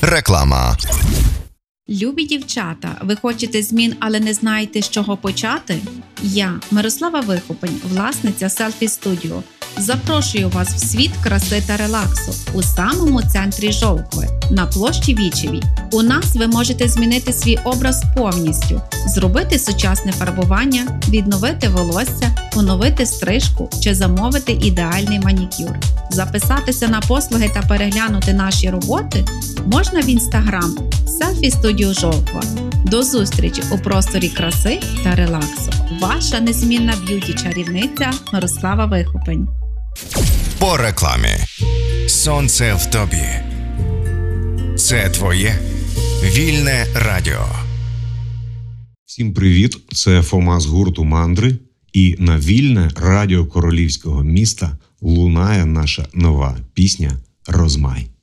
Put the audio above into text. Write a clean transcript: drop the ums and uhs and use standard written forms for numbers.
Реклама. Любі дівчата, ви хочете змін, але не знаєте, з чого почати? Я, Мирослава Вихопень, власниця Селфі Студіо, запрошую вас в світ краси та релаксу у самому центрі Жовкви, на площі Вічевій. У нас ви можете змінити свій образ повністю, зробити сучасне фарбування, відновити волосся, оновити стрижку чи замовити ідеальний манікюр. Записатися на послуги та переглянути наші роботи можна в Інстаграм Селфі Студіо Жовква. До зустрічі у просторі краси та релаксу. Ваша незмінна б'юті-чарівниця Мирослава Вихопень. По рекламі. Сонце в тобі. Це твоє вільне радіо. Всім привіт, це Фома з гурту «Мандри», і на вільне радіо королівського міста лунає наша нова пісня «Розмай».